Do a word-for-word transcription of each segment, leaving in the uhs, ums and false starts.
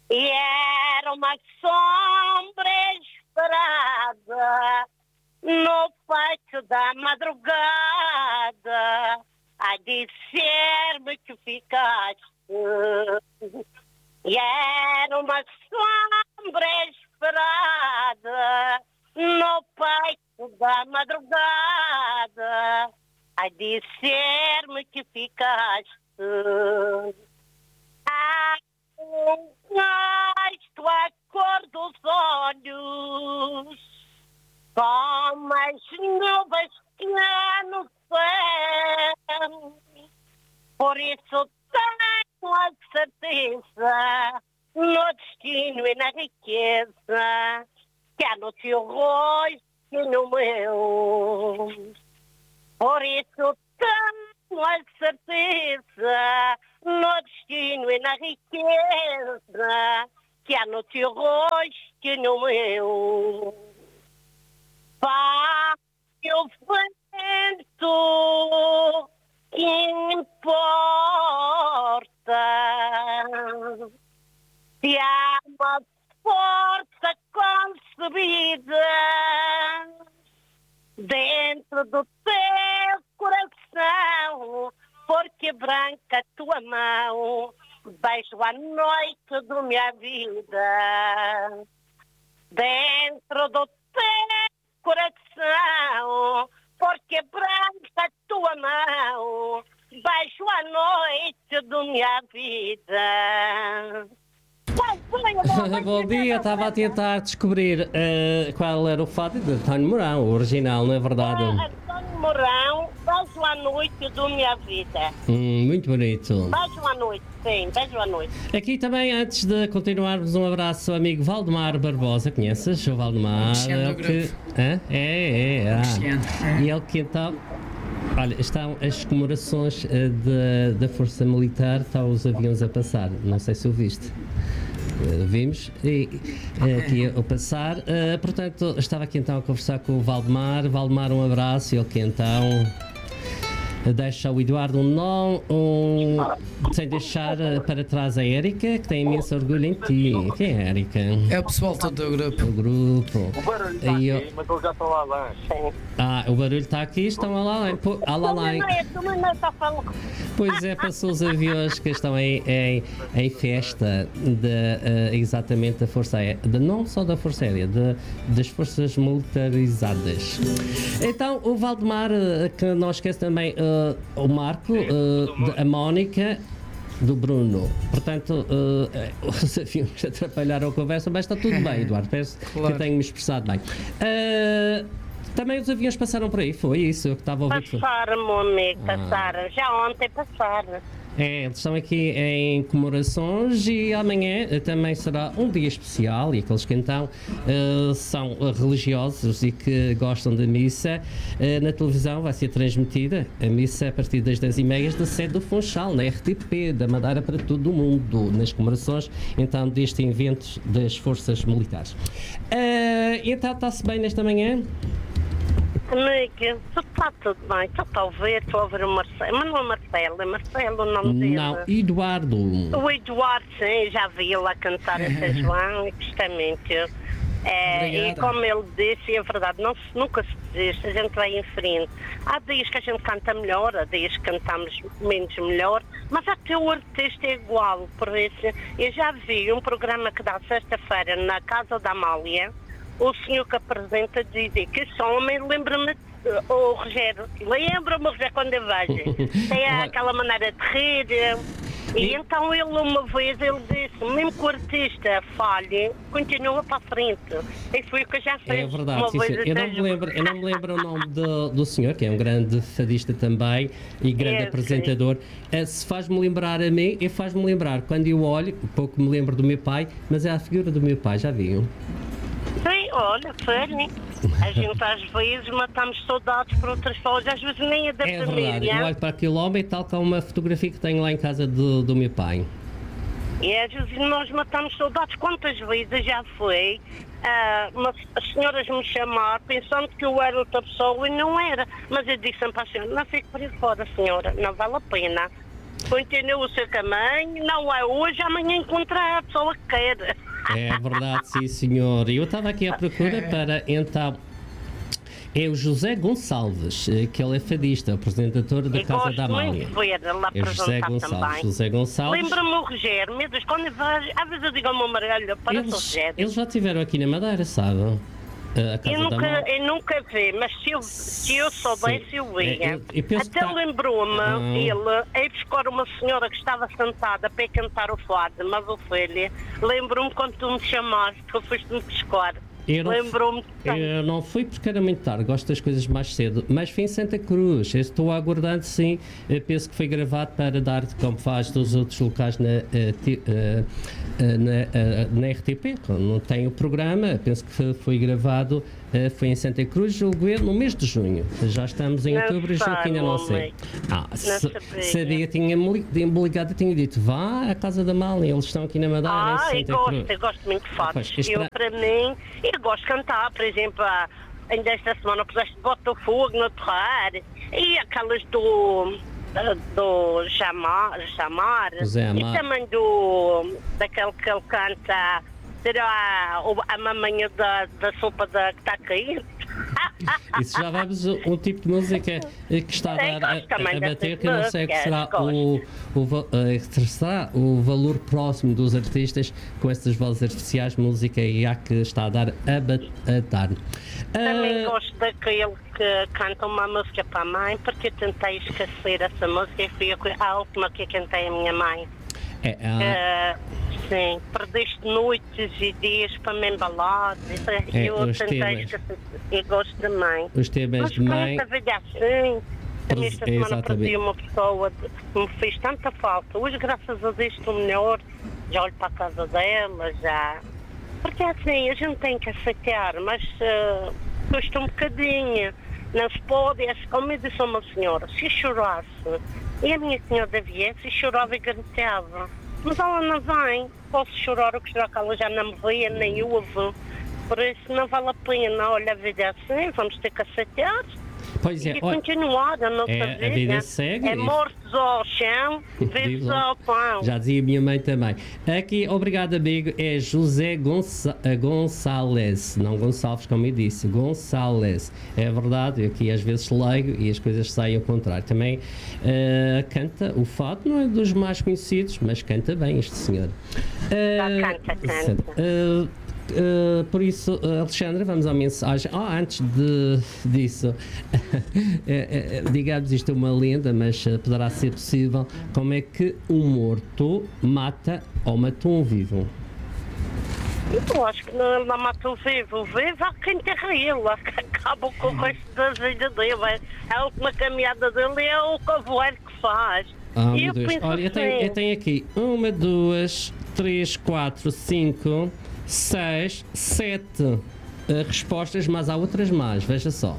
E era uma sombra esperada no peito da madrugada a dizer-me que ficaste. E era uma sombra esperada no peito da madrugada a dizer-me que ficaste. Ah, gosto a cor dos olhos, como as nuvens que há no céu. Por isso tenho a certeza no destino e na riqueza que há no teu rosto e no meu. Por isso tenho a certeza no destino e na riqueza que há no teu rosto e no meu. Vai o vento que importa, se há uma força concebida dentro do teu coração, porque branca tua mão, beijo a noite da minha vida. Dentro do teu coração, porque branca tua mão, beijo a noite da minha vida. Bom dia, estava a tentar descobrir uh, qual era o fado de António Mourão, o original, não é verdade? É, António Mourão, beijo à noite da minha vida. Hum, muito bonito. Beijo à noite, sim, beijo à noite. Aqui também, antes de continuarmos, um abraço ao amigo Valdemar Barbosa. Conheces o Valdemar? Cristiano É do que... Hã? É, é, ah. Cristiano. E ele que então... Olha, estão as comemorações uh, da, da Força Militar, estão os aviões a passar, não sei se o viste. Uh, vimos e uh, aqui a passar, uh, portanto estava aqui então a conversar com o Valdemar. Valdemar, um abraço. Ele que então deixa ao Eduardo um não, um, sem deixar uh, para trás a Érica, que tem imenso orgulho em ti. Quem é a Érica? É o pessoal todo do grupo. O grupo. O barulho está Aí, aqui, mas eu já estou lá longe. Ah, o barulho está aqui, estão lá lá. Pô, ah, lá, lá. Pois é, passou os aviões que estão em, em, em festa de, uh, exatamente da Força Aérea, de, não só da Força Aérea, de, das Forças Militarizadas. Então, o Valdemar, uh, que não esquece também uh, o Marco, uh, de, a Mónica, do Bruno. Portanto, uh, os aviões atrapalharam a conversa, mas está tudo bem, Eduardo. Parece claro. Que tenho me expressado bem. Uh, Também os aviões passaram por aí, foi isso que estava a ouvir? Passaram, meu amigo, passaram. Ah. Já ontem passaram. É, eles estão aqui em comemorações e amanhã também será um dia especial e aqueles que então uh, são religiosos e que gostam da missa, uh, na televisão vai ser transmitida a missa a partir das dez e meia da sede do Funchal, na R T P, da Madeira para todo o mundo, nas comemorações então deste evento das Forças Militares. Uh, então está-se bem nesta manhã? Amiga, está tudo bem, estou a ouvir, estou a ouvir o Marcelo, mas não é Marcelo, é Marcelo o nome dele. Não, Eduardo. O Eduardo, sim, já vi ele a cantar em São João, e gostei muito. É, e como ele disse, é verdade, não se, nunca se desiste, a gente vai em frente. Há dias que a gente canta melhor, há dias que cantamos menos melhor, mas até o artista é igual, por isso, eu já vi um programa que dá sexta-feira na Casa da Amália. O senhor que apresenta dizer que esse homem lembra-me, o oh, Rogério, lembra-me, Rogério, quando eu vejo. Tem aquela maneira de rir. E, e então ele uma vez ele disse, mesmo que o artista falhe, continua para a frente. E foi o que eu já fiz. É verdade, sim, sim. Eu, não me lembro, eu não me lembro o nome do, do senhor, que é um grande fadista também e grande é, apresentador. Uh, se faz-me lembrar a mim, e faz-me lembrar, quando eu olho, pouco me lembro do meu pai, mas é a figura do meu pai, já viu? Sim, olha, Fanny, a gente às vezes matamos saudades por outras pessoas, às vezes nem é da é família. É verdade, eu olho para aquele homem tal como uma fotografia que tenho lá em casa do, do meu pai. E às vezes nós matamos saudades, quantas vezes já foi, uh, mas as senhoras me chamar pensando que eu era outra pessoa e não era, mas eu disse sempre à senhora, não fique por aí fora, senhora, não vale a pena. continua o seu caminho, não é hoje, amanhã encontrar a pessoa que quer. É verdade, sim senhor. Eu estava aqui à procura para, então, é o José Gonçalves, que ele é fadista, apresentador da e Casa da Amália. Muito de ver ele é José Gonçalves, também. José Gonçalves. Lembra-me o Rogério, meu Deus, quando eu vejo, às vezes eu digo ao meu marido, para o Rogério. Eles já estiveram aqui na Madeira, sabe? A Casa eu, nunca, da eu nunca vi, mas se eu, se eu soubesse, eu ia. É, eu, eu Até tá... lembrou-me, ah. ele, ir buscar uma senhora que estava sentada para ir cantar o fado, mas o filho, lembro-me quando tu me chamaste, que foste-me buscar. Lembrou-me que eu não fui porque era muito tarde, gosto das coisas mais cedo, mas fui em Santa Cruz, eu estou aguardando, sim, eu penso que foi gravado para dar, como faz dos outros locais na, uh, uh, na, uh, na R T P, não tem o programa, penso que foi, foi gravado, uh, foi em Santa Cruz, julgo eu, no mês de junho, já estamos em não outubro e julgo que ainda não sei. Ah, não se, sabia, tinha-me ligado e tinha dito, vá à Casa da Amália, eles estão aqui na Madeira, ah, em Santa eu Cruz. gosto, eu gosto muito de fatos, pois, eu para mim, eu gosto de cantar, por exemplo, ainda esta semana puseste Botafogo no terreiro e aquelas do do Jamar, Jamar e também do daquele que ele canta, será a, a mamanha da, da sopa da, que está a cair. Isso já vamos um tipo de música que está a, dar, a, a bater, que eu não sei que será o, o, será o valor próximo dos artistas com essas vozes artificiais, música e há que está a dar a batar. Também uh, gosto daquele que canta uma música para a mãe, porque eu tentei esquecer essa música e fui a última que eu cantei a minha mãe. É, uh, uh, sim, perdeste noites e dias para me embalar. É, eu tentei esquecer. Eu gosto de mãe. Os temas mas de mãe. Mas vida assim. Também esta semana exatamente. perdi uma pessoa que me fez tanta falta. Hoje, graças a Deus, estou melhor. Já olho para a casa dela, já. Porque assim, a gente tem que aceitar, mas uh, custa um bocadinho. Não se pode, é como eu disse a uma senhora, se chorasse, e a minha senhora viesse e chorava e gritava. Mas ela não vem, posso chorar o que será que ela já não me vê, nem ouve. Por isso não vale a pena, olha, a vida é assim, vamos ter que aceitar. Pois é, e olha, continuar a nossa é, vida. A vida segue. É mortos ao chão, vivos ao pão. Já dizia a minha mãe também. Aqui, obrigado amigo, é José Gonça Gonçalves, não Gonçalves como eu disse, Gonçalves. É verdade, eu aqui às vezes leio e as coisas saem ao contrário. Também uh, canta, o fado não é dos mais conhecidos, mas canta bem este senhor. Uh, canta, canta. Uh, Uh, por isso, uh, Alexandra, vamos à mensagem. Oh, antes de, disso, uh, uh, digamos, isto é uma lenda, mas uh, poderá ser possível. Como é que um morto mata ou matou um vivo? Eu acho que não, não mata o vivo. O vivo há quem enterra ele, acaba com o resto da vida dele. A última caminhada dele é o cavoeiro que faz. Ah, meu Deus. Olha, eu tenho, eu tenho aqui uma, duas, três, quatro, cinco. seis, sete uh, respostas, mas há outras mais, veja só.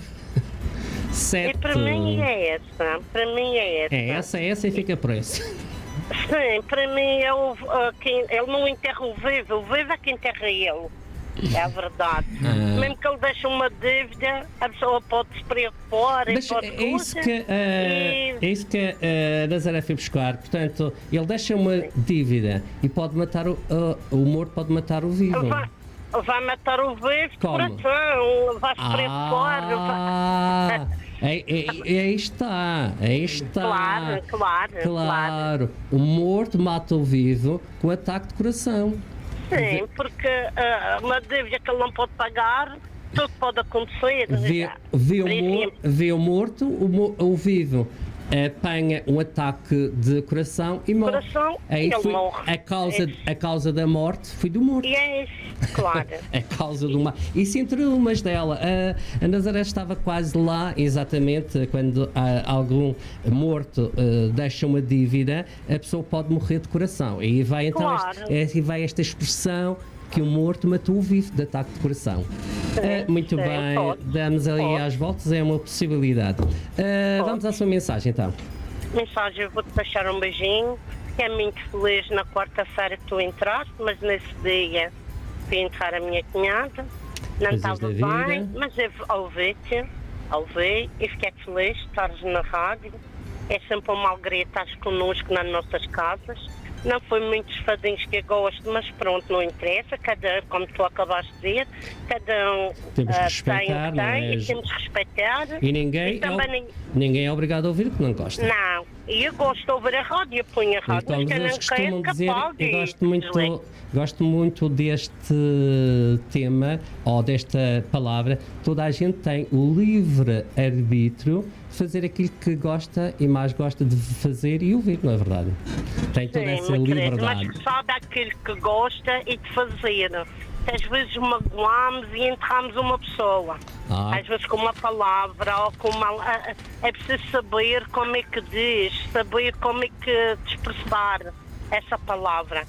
sete. E para mim é essa, para mim é essa. É essa, é essa e fica por isso. Sim, para mim é o, uh, quem, ele não enterra o vivo, o vivo é quem enterra ele. É a verdade. Ah. Mesmo que ele deixe uma dívida, a pessoa pode se preocupar. Deixa, pode é, isso que, uh, e... é isso que a uh, Nazaré foi buscar. Portanto, ele deixa uma dívida e pode matar o, uh, o morto, pode matar o vivo. Vai, vai matar o vivo de coração, vai se ah, preocupar. Ah, aí, aí, aí está, aí está. Claro, claro, claro. Claro. O morto mata o vivo com ataque de coração. Sim, porque uh, uma dívida que ele não pode pagar, tudo pode acontecer. Vê, vê, o, mor, vê o morto, o, o vivo apanha um ataque de coração e morre. Coração, Aí ele foi, morre. A causa, a causa da morte foi do morto. E é isso, claro. A causa do mal. Isso entre umas dela. A, a Nazaré estava quase lá, exatamente, quando há algum morto uh, deixa uma dívida, a pessoa pode morrer de coração. E vai então claro. este, é, vai esta expressão que o morto matou o vivo de ataque de coração. Sim, uh, muito sim, bem, pode, damos ali pode. às voltas, é uma possibilidade. Uh, vamos à sua mensagem então. Mensagem, eu vou-te deixar um beijinho. Fiquei muito feliz na quarta-feira que tu entraste, mas nesse dia fui entrar a minha cunhada. Não estava bem, mas eu ouvi-te, ouvi e fiquei feliz de estares na rádio. É sempre uma alegria estar connosco nas nossas casas. Não foi muitos fadinhos que eu gosto, mas pronto, não interessa. Cada, como tu acabaste de dizer, cada um temos que uh, respeitar, tem o que tem é? e temos que respeitar. E ninguém, E também, é, ninguém é obrigado a ouvir o que não gosta. não, e eu gosto de ouvir a rádio, eu ponho a rádio, Então, mas quem eles não costumam quer, dizer, capaz eu e gosto muito, desliga. gosto muito deste tema, ou desta palavra, toda a gente tem o livre arbítrio de fazer aquilo que gosta e mais gosta de fazer e ouvir, não é verdade? Tem toda Sim, essa meu querido, liberdade. mas só daquilo que gosta e de fazer. Às vezes magoamos e enterramos uma pessoa. Ah. Às vezes com uma palavra ou com uma... É preciso saber como é que diz, saber como é que expressar essa palavra.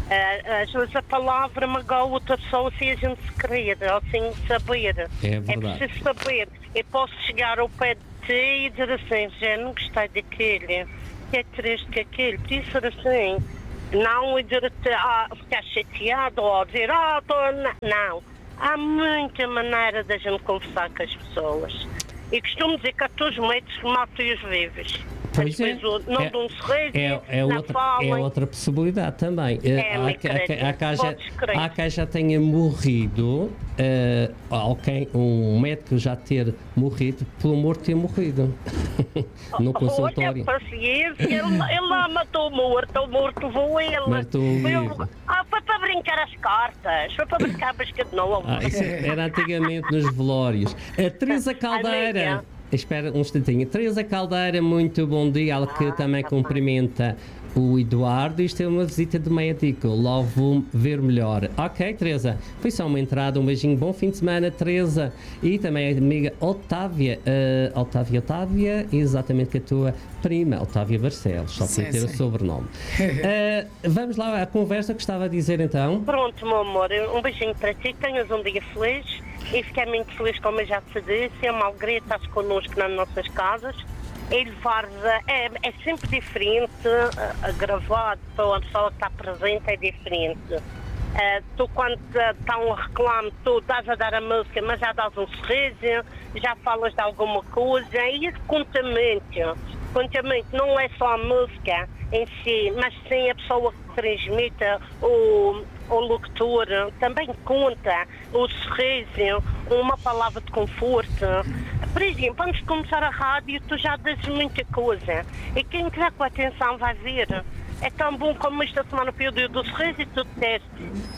Às vezes a palavra magoa outra pessoa sem a gente se querer, ou sem saber. É verdade. É preciso saber. Eu posso chegar ao pé de ti e dizer assim, já não gostei daquele, que é triste que aquele, podia ser assim. Não dizer-te, ah, ficar chateado ou dizer, ah, tô... não. Há muita maneira da gente conversar com as pessoas. E costumo dizer que há todos os métodos que matam os vivos. Pois é. Não é, dão um sorriso, é, é, não outra, falem. é outra possibilidade também. É, há, querido, há, há, cá já, podes crer. há cá já tenha morrido, uh, alguém, um médico já ter morrido por amor de ter morrido no consultório. Olha, paciência, ele, ele lá matou o morto, o morto voou ele. Matou o vivo. Ah, foi para brincar as cartas, foi para brincar a basca de novo. Ah, isso era antigamente nos velórios. A Teresa Caldeira. Amiga. Espera um instantinho. Teresa Caldeira, muito bom dia. Ela que também cumprimenta o Eduardo. Isto é uma visita de médico. Logo vou ver melhor. Ok, Teresa. Foi só uma entrada. Um beijinho. Bom fim de semana, Teresa. E também a amiga Otávia. Uh, Otávia, Otávia. Exatamente que a tua prima, Otávia Barcelos. Só para ter sim. o sobrenome. Uh, vamos lá à conversa que estava a dizer então. Pronto, meu amor. Um beijinho para ti. Tenhas um dia feliz. E fiquei muito feliz, como eu já te disse, é uma alegria estar connosco nas nossas casas. E levar, é, é sempre diferente, a, a gravar para a pessoa que está presente é diferente. Uh, tu quando está uh, um reclame, tu estás a dar a música, mas já dás um sorriso, já falas de alguma coisa, e isso conta muito. Conta muito, não é só a música em si, mas sim a pessoa que transmite o... o locutor, também conta o sorriso, uma palavra de conforto. Por exemplo, antes de começar a rádio, tu já dizes muita coisa. E quem quiser com atenção vai ver. É tão bom como esta semana foi o dia do sorriso e tu disseste.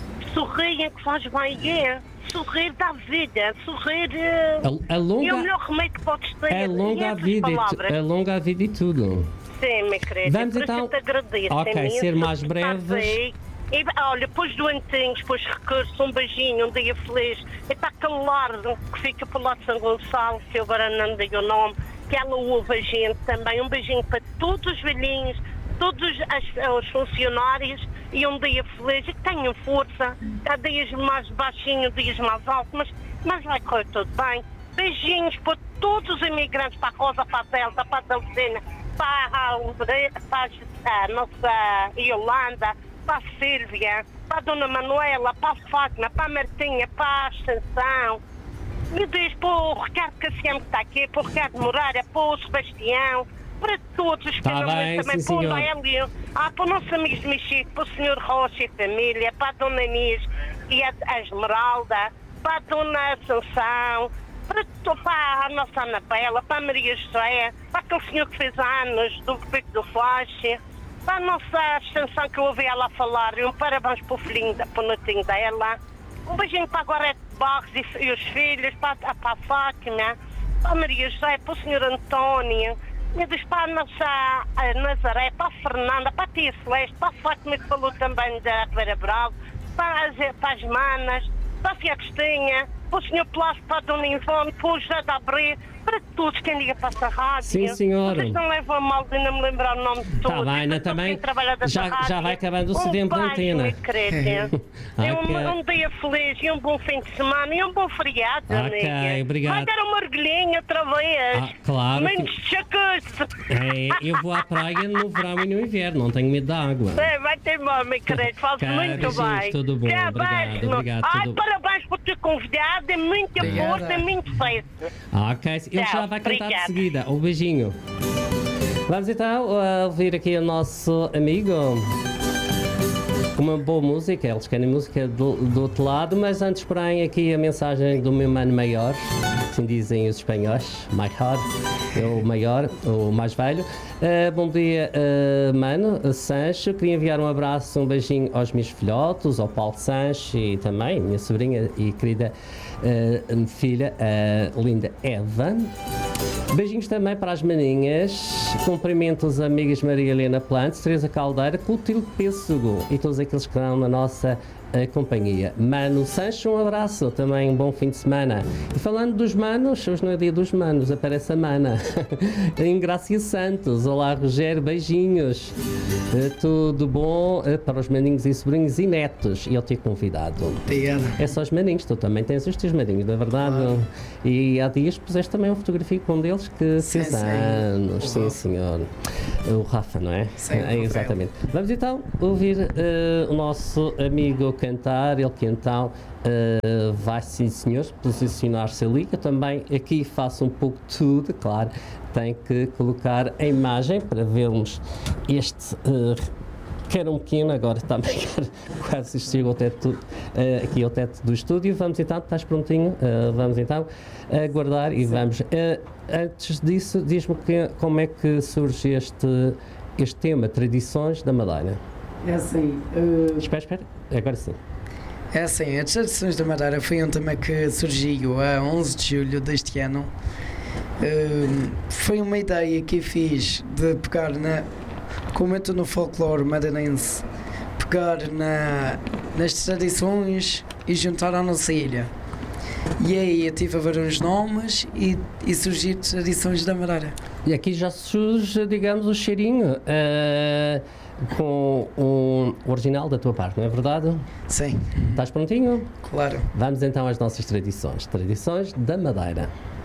Sorrir que faz bem, é. Sorrir dá vida. Sorrir a, a longa, é o melhor remédio que podes ter. É longa a vida, é longa a vida e tudo. Sim, minha querida. Vamos por então... isso eu te agradeço. Ok, ser mais breves. E, olha, pôs doentinhos, pôs recurso, um beijinho, um dia feliz. E está aquele lardo que fica por lá de São Gonçalo, que eu agora não digo o nome, que ela ouve a gente também. Um beijinho para todos os velhinhos, todos as, os funcionários e um dia feliz. E que tenham força. Há dias mais baixinhos, dias mais altos, mas, mas vai correr tudo bem. Beijinhos para todos os imigrantes, para a Rosa, para a Delta, para a Delcina, para a, para a nossa Yolanda, para a Sílvia, para a Dona Manuela, para a Fátima, para a Martinha, para a Ascensão. Me diz para o Ricardo Cassiano que está aqui, para o Ricardo Moreira, para o Sebastião, para todos os tá bem, também, sim, para o senhor. Hélio, ah, para os nossos amigos de Mexico, para o senhor Rocha e família, para a Dona Inês e a, a Esmeralda, para a Dona Ascensão, para, para a nossa Anabela, para a Maria José, para aquele senhor que fez anos do Pico do Flash, para a nossa extensão que eu ouvi ela falar, um parabéns para o filhinho, para o netinho dela, um beijinho para a Gorete Barros e, e os filhos, para, para a Fátima, para a Maria José, para o senhor António, e diz para a nossa a Nazaré, para a Fernanda, para a tia Celeste, para a Fátima que falou também da Ribeira Bravo, para as, para as Manas, para a Fia Agostinha, para o senhor Plástico, para a Dona Ivone, para o José da Abreu, para todos quem liga para essa rádio. Sim, senhora. Vocês não levam a mal de não me lembrar o nome de todos. Está bem, também já, já vai acabando o tempo da antena. um, um dia feliz e um bom fim de semana e um bom feriado, ok, amiga. Obrigado. Vai dar um mergulhinho outra vez. Ah, claro. Menos de chacoço. É, eu vou à praia no verão e no inverno, não tenho medo da água. É, vai ter mal, meu querido. Faz muito bem. Tudo bom, que obrigado, abaixo, obrigado. Ai, tudo... parabéns por ter convidado, é muita força, é muito festa. Ok, ele já vai cantar de seguida. Um beijinho. Vamos então uh, ouvir aqui o nosso amigo. Uma boa música, eles querem música do, do outro lado, mas antes, porém, aqui a mensagem do meu mano maior, assim dizem os espanhóis, my heart, é o maior, o mais velho. Uh, bom dia, uh, mano, Sancho, queria enviar um abraço, um beijinho aos meus filhotos, ao Paulo Sancho e também minha sobrinha e querida uh, filha, uh, linda Eva. Beijinhos também para as maninhas, cumprimento as amigas Maria Helena Plantes, Teresa Caldeira, Clotilde Pêssego e todos aqueles que estão na nossa uh, companhia. Mano Sancho, um abraço, também um bom fim de semana. E falando dos manos, hoje não é dia dos manos, aparece a mana. Ingrácia Santos, olá Rogério, beijinhos. Uh, tudo bom uh, para os maninhos e sobrinhos e netos. E eu te convidado. Obrigado. É só os maninhos, tu também tens os teus maninhos, não é verdade? Claro. E há dias puseste também uma fotografia com um deles que fez anos. Sim, senhor. O Rafa, não é? Sim, é exatamente. Vamos então ouvir uh, o nosso amigo cantar, ele que então uh, vai, sim senhor, posicionar-se ali. Eu também aqui faço um pouco de tudo, claro, tem que colocar a imagem para vermos este. Uh, que era um pequeno, agora também quase chegou ao teto, uh, aqui ao teto do estúdio. Vamos então, estás prontinho? Uh, vamos então aguardar e Sim. vamos. Uh, antes disso, diz-me que, como é que surge este, este tema, Tradições da Madeira? É assim. Uh... Espera, espera, agora sim. É assim, as Tradições da Madeira foi um tema que surgiu a onze de julho deste ano. Uh, foi uma ideia que eu fiz de pegar na. Como eu estou no folclore madeirense, pegar na, nas tradições e juntar à nossa ilha. E aí eu estive a ver uns nomes e, e surgir Tradições da Madeira. E aqui já surge, digamos, o cheirinho uh, com o original da tua parte, não é verdade? Sim. Estás prontinho? Claro. Vamos então às nossas tradições. Tradições da Madeira.